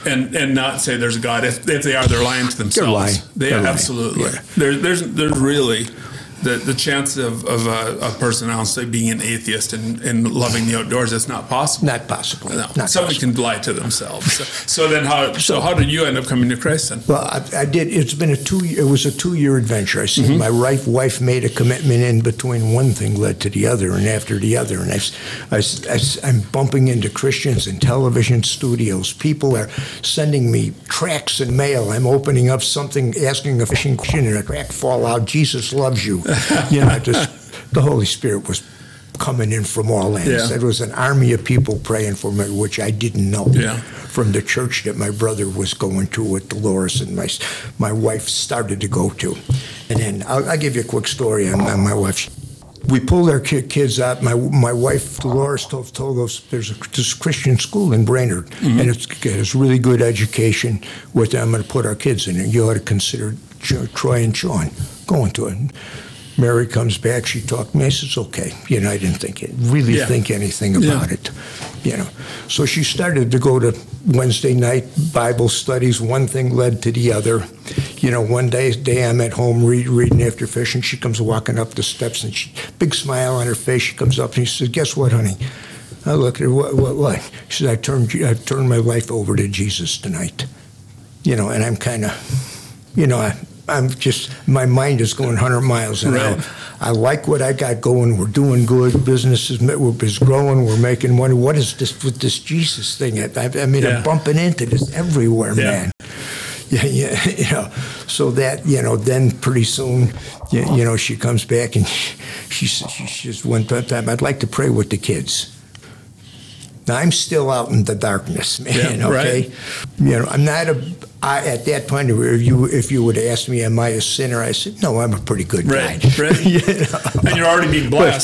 and not say there's a God. If they are, they're lying to themselves. They're lying. Absolutely. Yeah. There's really the chance of a person, I'll say, being an atheist and loving the outdoors. It's not possible. Not possible. No. Not Somebody possible. can lie to themselves. So then how did you end up coming to Christ then? Well, I did. It was a 2-year adventure. I see my wife made a commitment in between. One thing led to the other, and after the other, and I'm bumping into Christians in television studios. People are sending me tracts in mail. I'm opening up something, asking a fishing question, and a tract fall out. Jesus loves you. The Holy Spirit was coming in from all ends. Yeah. There was an army of people praying for me, which I didn't know. Yeah. From the church that my brother was going to with Dolores and my wife started to go to. And then I'll give you a quick story on my wife. We pulled our kids out. My wife, Dolores, told us there's this Christian school in Brainerd, and it's really good education. With I'm going to put our kids in it. You ought to consider Troy and Sean going to it. Mary comes back. She talked to me. I said, "It's okay." I didn't think anything about it. So she started to go to Wednesday night Bible studies. One thing led to the other. One day I'm at home reading after fishing. She comes walking up the steps, and big smile on her face. She comes up and she says, "Guess what, honey?" I look at her. What? She said, "I turned my life over to Jesus tonight." And I'm kind of, I'm just, my mind is going 100 miles an hour. I like what I got going. We're doing good. Business is growing. We're making money. What is this with this Jesus thing? I'm bumping into this everywhere, man. Yeah. So that, then pretty soon, she comes back and she just one time, "I'd like to pray with the kids." Now, I'm still out in the darkness, man, okay? Right. I'm not at that point, if you would ask me, am I a sinner? I said, no, I'm a pretty good guy. Right. And you're already being blessed,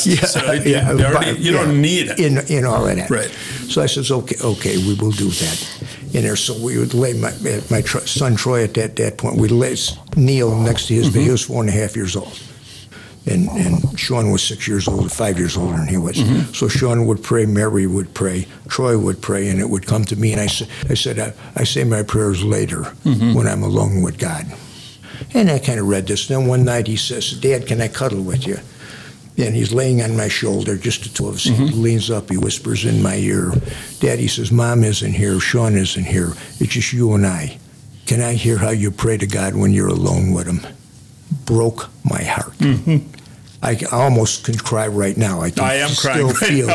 you don't need it. In all of that. Right. So I says, okay, we will do that. So we would lay my son Troy at that point, we'd lay Neil next to his bed. He was 4.5 years old. And Sean was 6 years old, 5 years older than he was. So Sean would pray, Mary would pray, Troy would pray, and it would come to me. And I said, I say my prayers later when I'm alone with God. And I kind of read this. Then one night he says, "Dad, can I cuddle with you?" And he's laying on my shoulder, just the two of us. He leans up, he whispers in my ear, "Dad," he says, "Mom isn't here, Sean isn't here. It's just you and I. Can I hear how you pray to God when you're alone with him?" Broke my heart. I almost can cry right now. I can still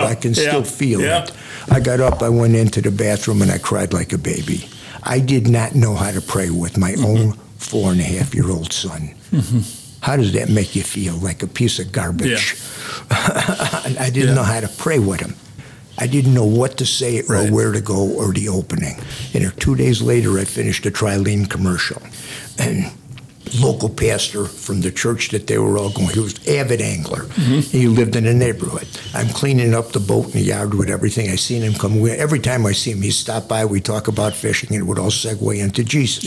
feel it. I got up, I went into the bathroom, and I cried like a baby. I did not know how to pray with my own 4.5-year-old son. How does that make you feel? Like a piece of garbage. I didn't know how to pray with him. I didn't know what to say or where to go or the opening. And 2 days later, I finished a Trilene commercial. And local pastor from the church that they were all going. He was an avid angler. He lived in the neighborhood. I'm cleaning up the boat in the yard with everything. I seen him come. Every time I see him, he'd stop by. We talk about fishing, and it would all segue into Jesus.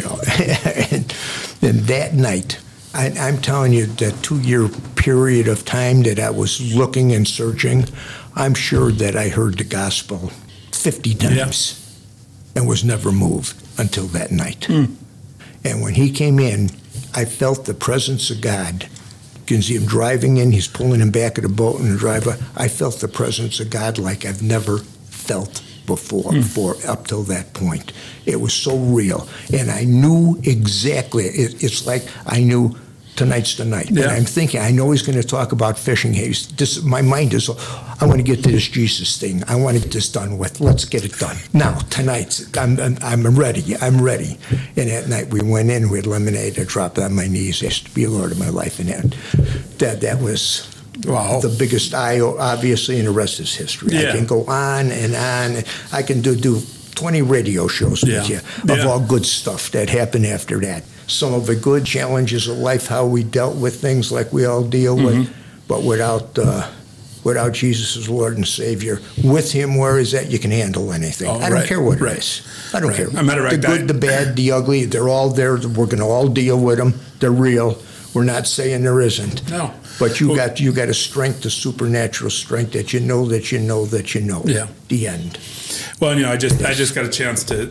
And that night, I'm telling you, that 2-year period of time that I was looking and searching, I'm sure that I heard the gospel 50 times and was never moved until that night. And when he came in, I felt the presence of God. You can see him driving in. He's pulling him back of the boat in the driveway. I felt the presence of God like I've never felt before, up till that point. It was so real. And I knew exactly. It's like I knew tonight's the night. And I'm thinking, I know he's going to talk about fishing. My mind is, I want to get to this Jesus thing. I want to get this done with. Let's get it done. Now, tonight, I'm ready. I'm ready. And that night we went in, we had lemonade. I dropped on my knees, asked to be Lord of my life. And that was the biggest obviously, and the rest is history. I can go on and on. I can do 20 radio shows with you of all good stuff that happened after that. Some of the good challenges of life, how we dealt with things like we all deal with, but without Jesus as Lord and Savior, with Him, where is that? You can handle anything. I don't care what it is. I don't care. The good, the bad, the ugly, they're all there. We're going to all deal with them. They're real. We're not saying there isn't. No. But you got a strength, a supernatural strength that you know. Yeah. The end. Well, I just got a chance to